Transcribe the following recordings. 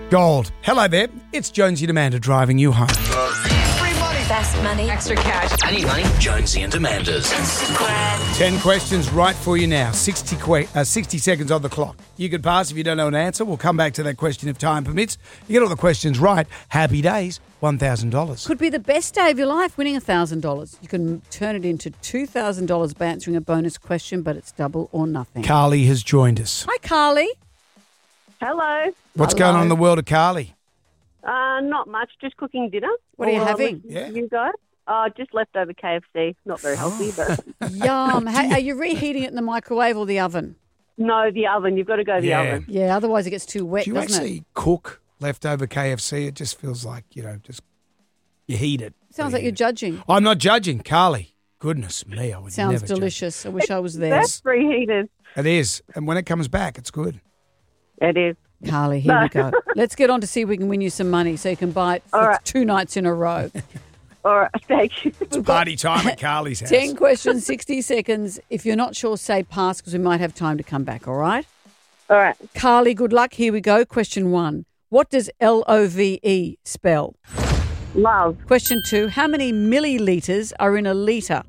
Gold. Hello there. It's Jonesy and Amanda driving you home. Free money. Fast money. Extra cash. I need money. Jonesy and Amanda's. 10 questions right for you now. 60 seconds on the clock. You can pass if you don't know an answer. We'll come back to that question if time permits. You get all the questions right. Happy days. $1,000. Could be the best day of your life, winning $1,000. You can turn it into $2,000 by answering a bonus question, but it's double or nothing. Carly has joined us. Hi, Carly. Hello. What's going on in the world of Carly? Not much. Just cooking dinner. What are you having? Yeah. You guys? Just leftover KFC. Not very healthy, but Yum. Hey, are you reheating it in the microwave or the oven? no, the oven. You've got to go the Yeah. oven. Yeah, otherwise it gets too wet, Do you doesn't actually cook leftover KFC? It just feels like, just you heat it. it? Sounds like you're judging. I'm not judging, Carly. Goodness me, I would Sounds never judge. delicious. I wish I was there. That's preheated. It is. And when it comes back, it's good. It is. Carly, here we go. Let's get on to see if we can win you some money so you can buy it for All right. 2 nights in a row. All right. Thank you. It's party time at Carly's house. 10 questions, 60 seconds. If you're not sure, say pass because we might have time to come back, all right? All right. Carly, good luck. Here we go. Question 1. What does LOVE spell? Love. Question 2. How many millilitres are in a litre?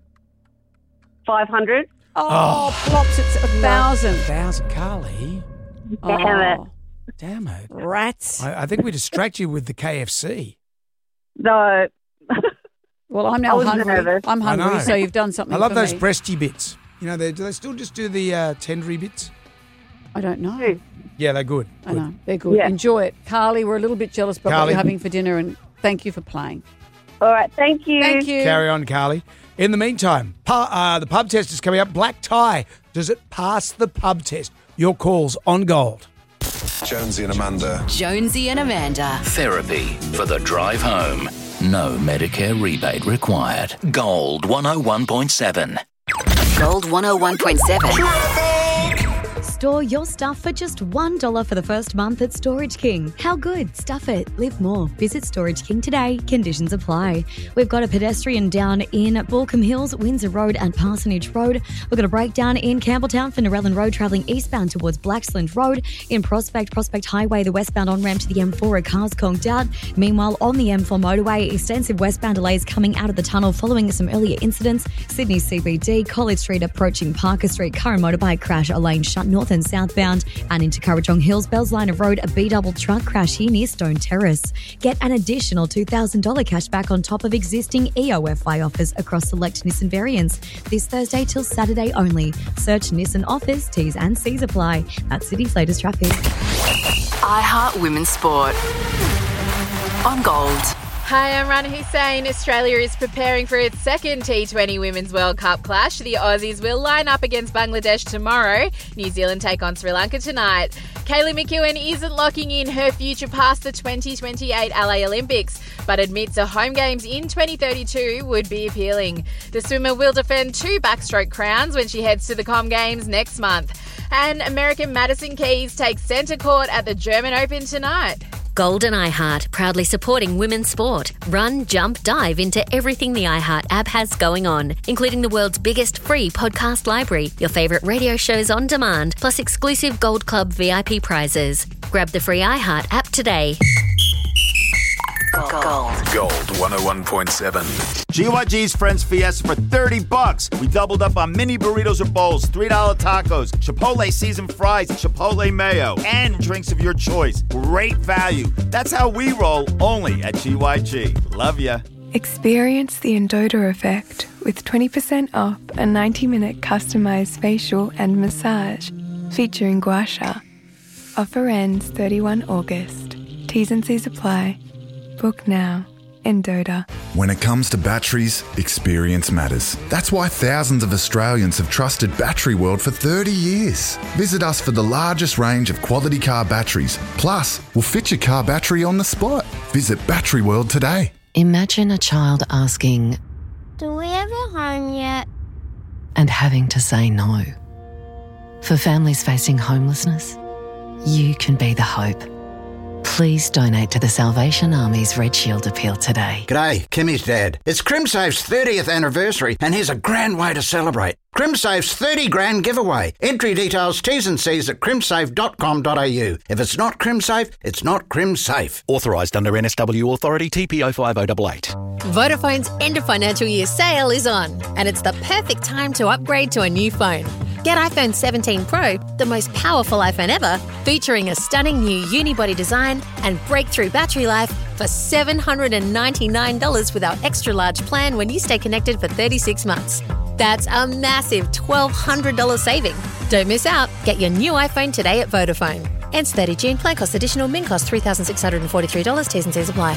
500. Oh, plops, it's 1,000. 1,000, Carly. Damn it. Damn it. Rats. I think we distract you with the KFC. No. Well, I'm I now was hungry. nervous. I'm I hungry, know. so you've done something I love for those me. breasty bits. Do they still just do the tendery bits? I don't know. Who? Yeah, they're good. I know. They're good. Yeah. Enjoy it. Carly, we're a little bit jealous about what Carly. you're having for dinner, and thank you for playing. All right. Thank you. Thank you. Carry on, Carly. In the meantime, the pub test is coming up. Black tie. Does it pass the pub test? Your calls on Gold. Jonesy and Amanda. Jonesy and Amanda. Therapy for the drive home. No Medicare rebate required. Gold 101.7. Gold 101.7. Store your stuff for just $1 for the first month at Storage King. How good? Stuff it. Live more. Visit Storage King today. Conditions apply. We've got a pedestrian down in Balcombe Hills, Windsor Road and Parsonage Road. We've got a breakdown in Campbelltown for Narellan Road travelling eastbound towards Blacksland Road. In Prospect Highway, the westbound on-ramp to the M4, a car's conked out. Meanwhile, on the M4 motorway, extensive westbound delays coming out of the tunnel following some earlier incidents. Sydney CBD, College Street approaching Parker Street, car and motorbike crash, a lane shut north and southbound, and into Currajong Hills, Bells Liner Road, a B-double truck crash here near Stone Terrace. Get an additional $2,000 cash back on top of existing EOFY offers across select Nissan variants. This Thursday till Saturday only. Search Nissan offers, T's and C's apply. That's City's latest traffic. iHeart Women's Sport. On Gold. Hi, I'm Rana Hussain. Australia is preparing for its second T20 Women's World Cup clash. The Aussies will line up against Bangladesh tomorrow. New Zealand take on Sri Lanka tonight. Kaylee McEwen isn't locking in her future past the 2028 LA Olympics, but admits a home games in 2032 would be appealing. The swimmer will defend 2 backstroke crowns when she heads to the Com Games next month. And American Madison Keys takes centre court at the German Open tonight. Gold and iHeart, proudly supporting women's sport. Run, jump, dive into everything the iHeart app has going on, including the world's biggest free podcast library, your favourite radio shows on demand, plus exclusive Gold Club VIP prizes. Grab the free iHeart app today. Gold 101.7. GYG's Friends Fiesta for $30. We doubled up on mini burritos or bowls, $3 tacos, Chipotle seasoned fries, Chipotle mayo, and drinks of your choice. Great value. That's how we roll, only at GYG. Love ya. Experience the Endota effect with 20% off a 90-minute customized facial and massage featuring Gua Sha. Offer ends 31 August. T's and C's apply. Book now. Endota. When it comes to batteries, experience matters. That's why thousands of Australians have trusted Battery World for 30 years. Visit us for the largest range of quality car batteries. Plus, we'll fit your car battery on the spot. Visit Battery World today. Imagine a child asking, "Do we have a home yet?" and having to say no. For families facing homelessness, you can be the hope. Please donate to the Salvation Army's Red Shield appeal today. G'day, Kimmy's dad. It's CrimSafe's 30th anniversary, and here's a grand way to celebrate. CrimSafe's 30 grand giveaway. Entry details, T's and C's at crimsafe.com.au. If it's not CrimSafe, it's not CrimSafe. Authorised under NSW Authority TPO 5088. Vodafone's end of financial year sale is on, and it's the perfect time to upgrade to a new phone. Get iPhone 17 Pro, the most powerful iPhone ever, featuring a stunning new unibody design and breakthrough battery life for $799 with our extra large plan when you stay connected for 36 months. That's a massive $1,200 saving. Don't miss out. Get your new iPhone today at Vodafone. Ends 30 June. Plan cost additional. Min cost $3,643. T's and C's apply.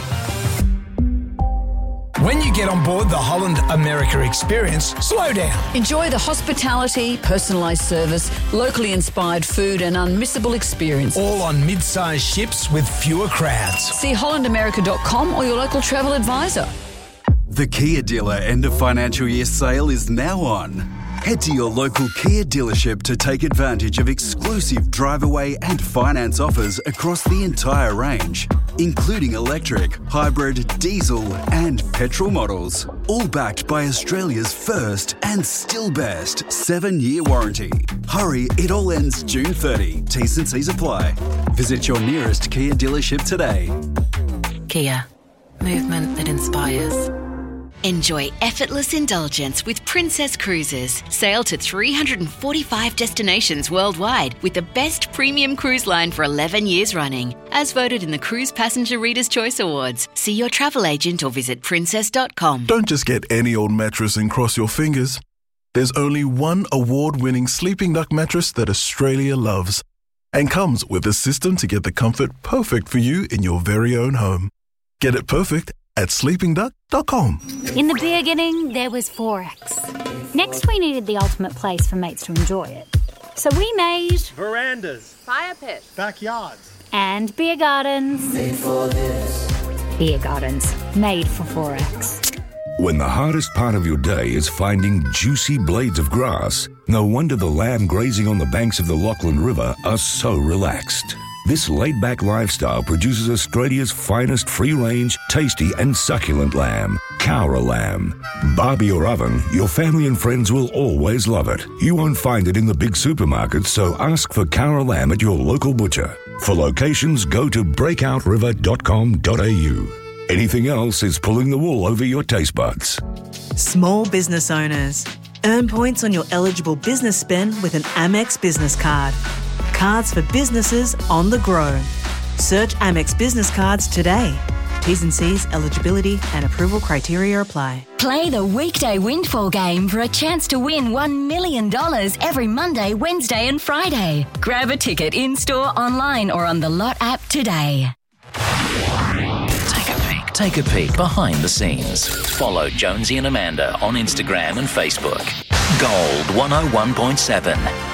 When you get on board the Holland America experience, slow down. Enjoy the hospitality, personalised service, locally inspired food and unmissable experience. All on mid-sized ships with fewer crowds. See hollandamerica.com or your local travel advisor. The Kia dealer end of financial year sale is now on. Head to your local Kia dealership to take advantage of exclusive drive away and finance offers across the entire range, including electric, hybrid, diesel and petrol models. All backed by Australia's first and still best 7-year warranty. Hurry, it all ends June 30. T's and C's apply. Visit your nearest Kia dealership today. Kia. Movement that inspires. Enjoy effortless indulgence with Princess Cruises. Sail to 345 destinations worldwide with the best premium cruise line for 11 years running. As voted in the Cruise Passenger Reader's Choice Awards. See your travel agent or visit princess.com. Don't just get any old mattress and cross your fingers. There's only one award-winning Sleeping Duck mattress that Australia loves and comes with a system to get the comfort perfect for you in your very own home. Get it perfect at sleepingduck.com. In the beginning, there was Forex. Next, we needed the ultimate place for mates to enjoy it. So we made verandas, fire pits, backyards, and beer gardens. Made for this. Beer gardens, made for Forex. When the hardest part of your day is finding juicy blades of grass, no wonder the lamb grazing on the banks of the Lachlan River are so relaxed. This laid-back lifestyle produces Australia's finest free-range, tasty and succulent lamb, Cowra lamb. Barbie or oven, your family and friends will always love it. You won't find it in the big supermarkets, so ask for Cowra lamb at your local butcher. For locations, go to breakouriver.com.au. Anything else is pulling the wool over your taste buds. Small business owners. Earn points on your eligible business spend with an Amex business card. Cards for businesses on the grow. Search Amex Business Cards today. T's and C's, eligibility and approval criteria apply. Play the weekday Windfall game for a chance to win $1 million every Monday, Wednesday and Friday. Grab a ticket in-store, online or on the Lot app today. Take a peek behind the scenes. Follow Jonesy and Amanda on Instagram and Facebook. Gold 101.7.